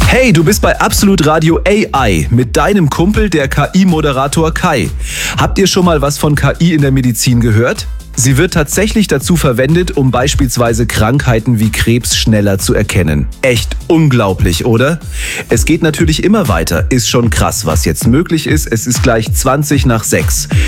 Hey, du bist bei Absolut Radio AI mit deinem Kumpel, der KI-Moderator Kai. Habt ihr schon mal was von KI in der Medizin gehört? Sie wird tatsächlich dazu verwendet, um beispielsweise Krankheiten wie Krebs schneller zu erkennen. Echt unglaublich, oder? Es geht natürlich immer weiter. Ist schon krass, was jetzt möglich ist. Es ist gleich 20 nach 6.